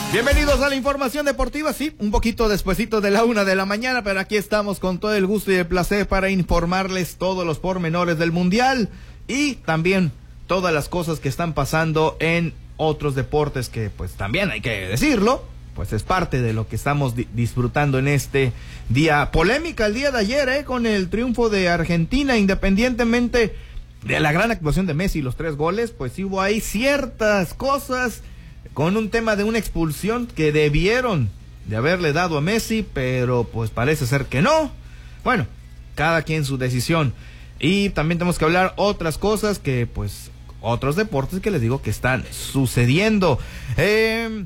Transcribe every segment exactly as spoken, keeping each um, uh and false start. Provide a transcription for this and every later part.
Bienvenidos a la información deportiva, sí, un poquito despuesito de la una de la mañana, pero aquí estamos con todo el gusto y el placer para informarles todos los pormenores del Mundial y también todas las cosas que están pasando en otros deportes que pues también hay que decirlo, pues es parte de lo que estamos di- disfrutando en este día. Polémica el día de ayer, eh, con el triunfo de Argentina, independientemente de la gran actuación de Messi y los tres goles, pues hubo ahí ciertas cosas con un tema de una expulsión que debieron de haberle dado a Messi, pero pues parece ser que no. Bueno, cada quien su decisión. Y también tenemos que hablar otras cosas que pues otros deportes que les digo que están sucediendo. Eh,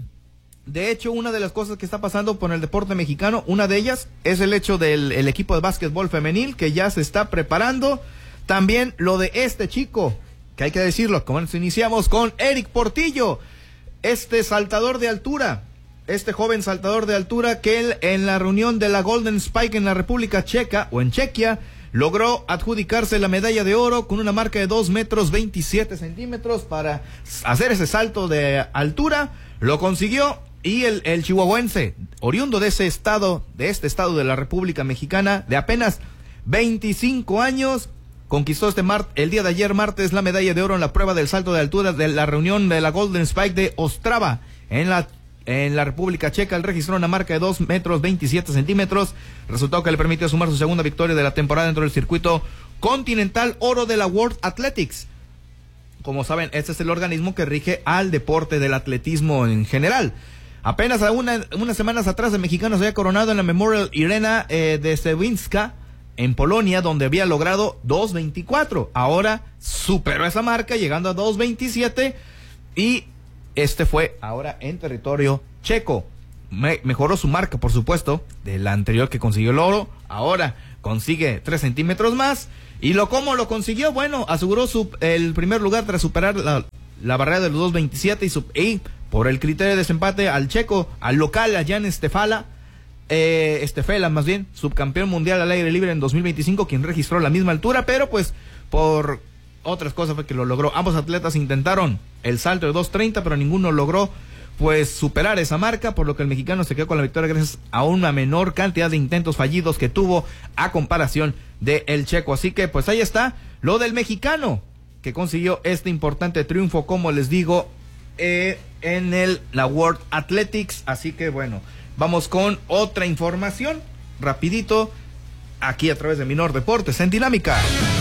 de hecho, una de las cosas que está pasando con el deporte mexicano, una de ellas es el hecho del el equipo de básquetbol femenil que ya se está preparando. También lo de este chico, que hay que decirlo, como nos iniciamos con Eric Portillo, este saltador de altura, este joven saltador de altura que él en la reunión de la Golden Spike en la República Checa o en Chequia logró adjudicarse la medalla de oro con una marca de dos metros veintisiete centímetros para hacer ese salto de altura. Lo consiguió y el, el chihuahuense, oriundo de ese estado, de este estado de la República Mexicana, de apenas veinticinco años, conquistó este mar el día de ayer martes la medalla de oro en la prueba del salto de altura de la reunión de la Golden Spike de Ostrava en la en la República Checa. Él registró una marca de dos metros veintisiete centímetros, resultado que le permitió sumar su segunda victoria de la temporada dentro del circuito continental oro de la World Athletics. Como saben, este es el organismo que rige al deporte del atletismo en general. Apenas a una, unas semanas atrás el mexicano se había coronado en la Memorial Arena eh, de Szczecińska en Polonia, donde había logrado dos veinticuatro. Ahora superó esa marca llegando a dos veintisiete y este fue ahora en territorio checo. Me, mejoró su marca, por supuesto, de la anterior que consiguió el oro. Ahora consigue tres centímetros más. ¿Y lo cómo lo consiguió? Bueno, aseguró su, el primer lugar tras superar la, la barrera de los dos veintisiete y, su, y por el criterio de desempate al checo, al local, a Jan Estefala, eh, Estefela más bien, subcampeón mundial al aire libre en dos mil veinticinco, quien registró la misma altura, pero pues por otras cosas fue que lo logró. Ambos atletas intentaron el salto de dos treinta, pero ninguno logró pues superar esa marca, por lo que el mexicano se quedó con la victoria gracias a una menor cantidad de intentos fallidos que tuvo a comparación de el checo. Así que pues ahí está lo del mexicano que consiguió este importante triunfo, como les digo, eh, en el la World Athletics. Así que bueno, vamos con otra información rapidito aquí a través de Minor Deportes en Dinámica.